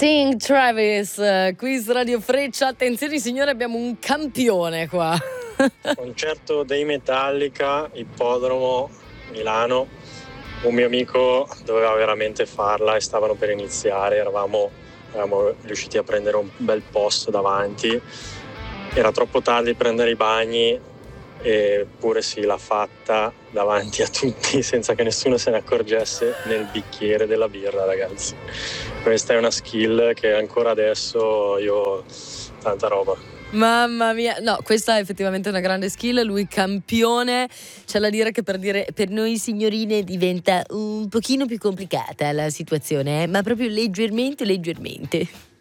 Sing Travis, quiz Radio Freccia. Attenzione signore, abbiamo un campione qua. Concerto dei Metallica, Ippodromo, Milano. Un mio amico doveva veramente farla e stavano per iniziare, eravamo riusciti a prendere un bel posto davanti. Era troppo tardi per prendere i bagni, eppure sì, l'ha fatta davanti a tutti senza che nessuno se ne accorgesse, nel bicchiere della birra, ragazzi. Questa è una skill che ancora adesso io tanta roba. Mamma mia, no, questa è effettivamente una grande skill. Lui campione. C'è da dire che per noi signorine diventa un pochino più complicata la situazione, ma proprio leggermente.